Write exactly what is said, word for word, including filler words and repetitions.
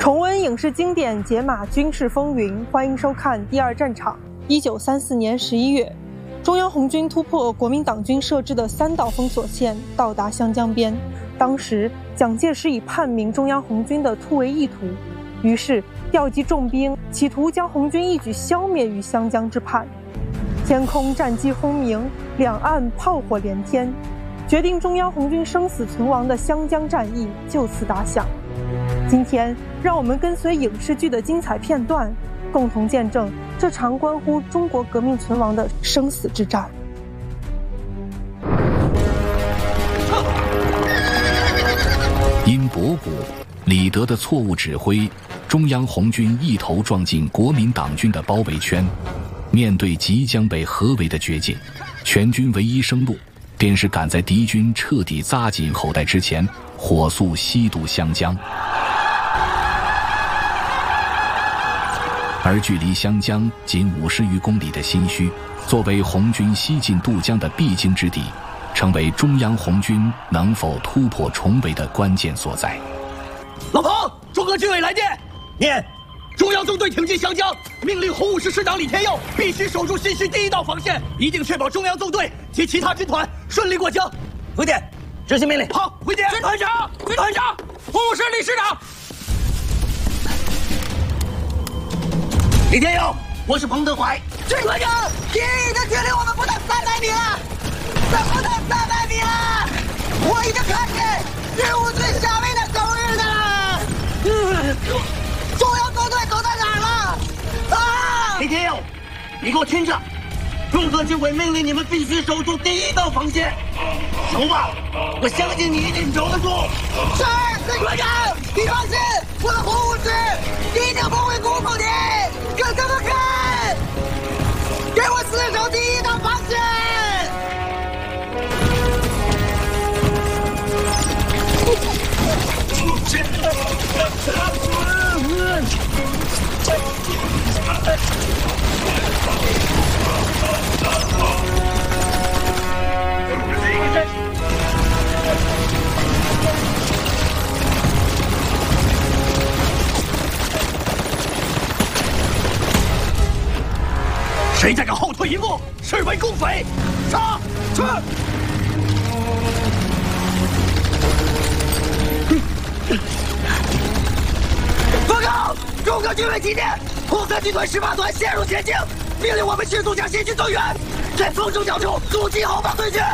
重温影视经典，解码军事风云，欢迎收看《第二战场》。一九三四年十一月，中央红军突破国民党军设置的三道封锁线，到达湘江边。当时，蒋介石已判明中央红军的突围意图，于是调集重兵，企图将红军一举消灭于湘江之畔。天空战机轰鸣，两岸炮火连天，决定中央红军生死存亡的湘江战役就此打响。今天，让我们跟随影视剧的精彩片段，共同见证这场关乎中国革命存亡的生死之战。 因博古、李德的错误指挥，中央红军一头撞进国民党军的包围圈。面对即将被合围的绝境，全军唯一生路便是赶在敌军彻底扎紧口袋之前，火速西渡湘江。而距离湘江仅五十余公里的新圩，作为红军西进渡江的必经之地，成为中央红军能否突破重围的关键所在。 老彭，中革军委来电，念：中央纵队挺进湘江，命令红五师师长李天佑必须守住新圩第一道防线，一定确保中央纵队及其他军团顺利过江。回电，执行命令。好，回电。军团长，军团长，红五师李师长。李天佑，我是彭德怀。军团长，敌人已经距离我们不到三百米了，怎不到三百米了？我已经看见日无最下位的狗日的了。嗯，中央纵队走到哪儿了？啊！李天佑，你给我听着，中革军委命令你们必须守住第一道防线，守吧！我相信你一定守得住。是，军团长，你放心，我的红五师一定不会辜负你。跟他们干！给我死守第一道防线！谁再敢后退一步，视为共匪！杀！是。报告，中革军委急电，红色集团十八团陷入险境，命令我们迅速将新军增援，在风城角处阻击后方对决。